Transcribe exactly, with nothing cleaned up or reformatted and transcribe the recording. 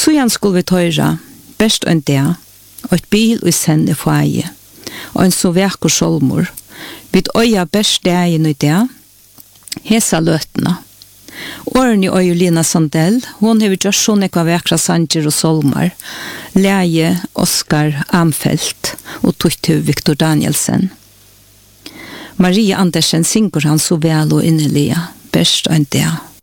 Så igjen skulle vi tøyre, best en det, og et bil og sende feie, og en så vekker solmor. Vi øya best dagen i det, hesa løtene. Åren i Øyelina Sandell, hun har gjort sånn ekva vekra sanger og solmar, Leie Oskar Amfelt og Tuttu Viktor Danielsen. Maria Andersen synger han så vel og innelige, best en det.